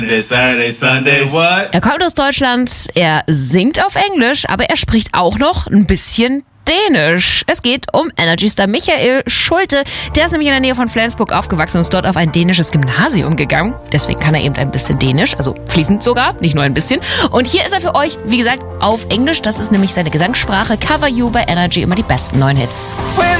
This Saturday, Sunday, what? Er kommt aus Deutschland, er singt auf Englisch, aber er spricht auch noch ein bisschen Dänisch. Es geht um Energy-Star Michael Schulte. Der ist nämlich in der Nähe von Flensburg aufgewachsen und ist dort auf ein dänisches Gymnasium gegangen. Deswegen kann er eben ein bisschen Dänisch, also fließend sogar, nicht nur ein bisschen. Und hier ist er für euch, wie gesagt, auf Englisch. Das ist nämlich seine Gesangssprache. Cover You bei Energy, immer die besten neuen Hits.